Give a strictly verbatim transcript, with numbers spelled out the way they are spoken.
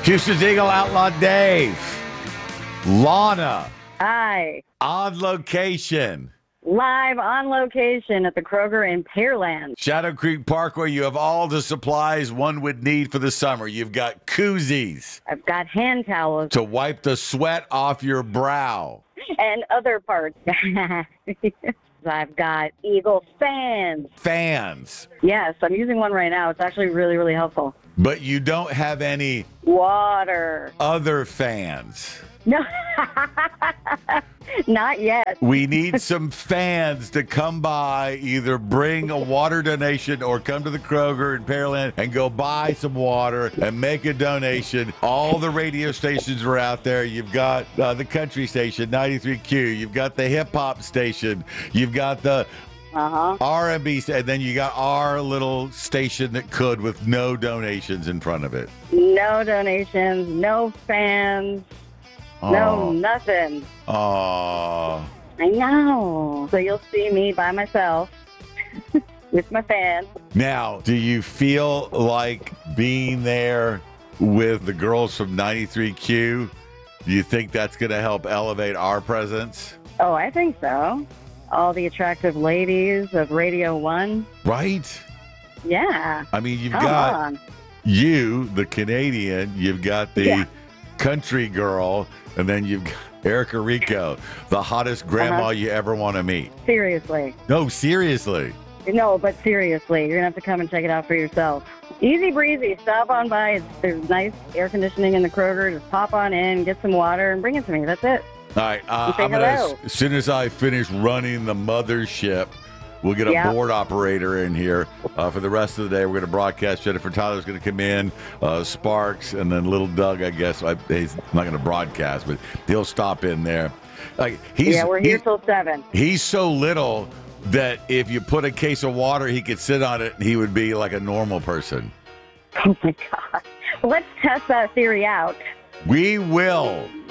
Houston's Eagle Outlaw Dave. Lana. Hi. On location. Live on location at the Kroger in Pearland. Shadow Creek Parkway, you have all the supplies one would need for the summer. You've got koozies. I've got hand towels. To wipe the sweat off your brow. And other parts. I've got Eagle fans. Fans. Yes, I'm using one right now. It's actually really, really helpful. But you don't have any water. Other fans. No, not yet. We need some fans to come by, either bring a water donation or come to the Kroger in Pearland and go buy some water and make a donation. All the radio stations are out there. You've got uh, the country station, ninety-three Q. You've got the hip-hop station. You've got the uh-huh. R and B, and then you got our little station that could with no donations in front of it. No donations, no fans. No, nothing. Oh. I know. So you'll see me by myself with my fans. Now, do you feel like being there with the girls from ninety-three Q? Do you think that's going to help elevate our presence? Oh, I think so. All the attractive ladies of Radio One. Right? Yeah. I mean, you've Come got on. you, the Canadian, you've got the Yeah. country girl, and then you've got Erica Rico, the hottest grandma Uh-huh. you ever want to meet. Seriously. No, seriously. No, but seriously, you're going to have to come and check it out for yourself. Easy breezy. Stop on by. It's, there's nice air conditioning in the Kroger. Just pop on in, get some water, and bring it to me. That's it. All right. Uh, And say I'm gonna, hello. as soon as I finish running the mothership, we'll get a Yeah. board operator in here uh, for the rest of the day. We're going to broadcast. Jennifer Tyler's going to come in, uh, Sparks, and then little Doug, I guess. I, he's not going to broadcast, but he'll stop in there. Like he's, yeah, we're here he- till seven. He's so little that if you put a case of water, he could sit on it and he would be like a normal person. Oh, my God. Let's test that theory out. We will.